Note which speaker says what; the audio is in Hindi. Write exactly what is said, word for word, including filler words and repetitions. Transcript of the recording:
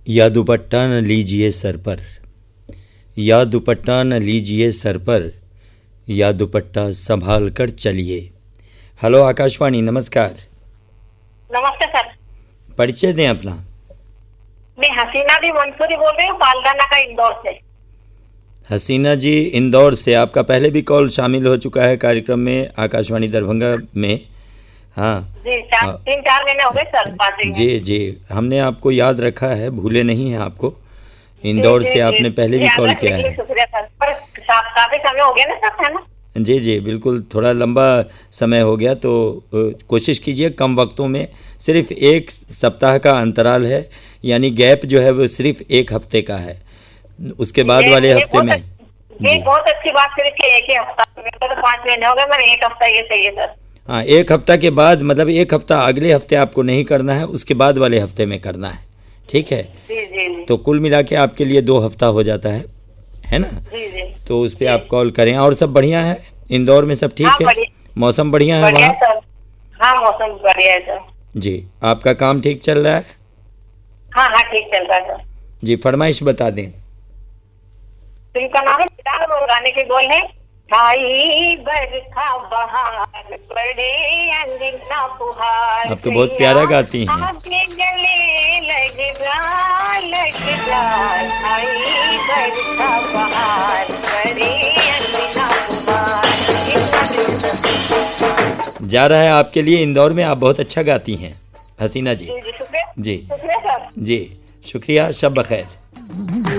Speaker 1: या दुपट्टा न लीजिए सर पर, या दुपट्टा न लीजिए सर पर, या दुपट्टा संभाल कर चलिए। हेलो आकाशवाणी, नमस्कार।
Speaker 2: नमस्ते सर।
Speaker 1: परिचय दें अपना।
Speaker 2: मैं हसीना जी मंसूरी बोल रही हूँ, पालगाना का इंदौर से।
Speaker 1: हसीना जी इंदौर से, आपका पहले भी कॉल शामिल हो चुका है कार्यक्रम में आकाशवाणी दरभंगा में। हाँ
Speaker 2: जी, चार, तीन चार महीने हो गए सर बात।
Speaker 1: जी जी, हमने आपको याद रखा है, भूले नहीं हैं आपको। इंदौर से आपने पहले भी कॉल किया है।
Speaker 2: शुक्रिया सर, पर काफी समय हो गया ना सर, है ना?
Speaker 1: जी जी बिल्कुल, थोड़ा लंबा समय हो गया, तो कोशिश कीजिए कम वक्तों में। सिर्फ एक सप्ताह का अंतराल है, यानी गैप जो है वो सिर्फ एक हफ्ते का है। उसके बाद वाले हफ्ते में
Speaker 2: जी बहुत अच्छी बात करी कि एक ही हफ्ता, तो पाँच महीने हो गए, मैंने एक हफ्ता ये सही है सर।
Speaker 1: हाँ, एक हफ्ता के बाद, मतलब एक हफ्ता अगले हफ्ते आपको नहीं करना है, उसके बाद वाले हफ्ते में करना है, ठीक है?
Speaker 2: जी जी।
Speaker 1: तो कुल मिला के आपके लिए दो हफ्ता हो जाता है, है ना?
Speaker 2: जी जी।
Speaker 1: तो उस पर आप कॉल करें। और सब बढ़िया है इंदौर में? सब ठीक
Speaker 2: हाँ,
Speaker 1: है? मौसम बढ़िया है
Speaker 2: बढ़िया
Speaker 1: वहाँ?
Speaker 2: सर। हाँ, मौसम बढ़िया है सर।
Speaker 1: जी, आपका काम ठीक चल रहा है?
Speaker 2: हाँ हाँ, ठीक चल रहा है सर।
Speaker 1: जी, फरमाइश बता दें।
Speaker 2: फिल्म का नाम है सितार और गाने के बोल है, भाई बरखा बहार पड़े अंगना फुहार।
Speaker 1: आप तो बहुत प्यारा गाती हैं।
Speaker 2: आपके गले लग जा लग जा, भाई बरखा बहार पड़े अंगना फुहार।
Speaker 1: जा रहा है आपके लिए इंदौर में। आप बहुत अच्छा गाती हैं हसीना जी।
Speaker 2: जी जी, शुक्रिया।
Speaker 1: जी
Speaker 2: शुक्रिया सर।
Speaker 1: जी, शुक्रिया। शब बखैर।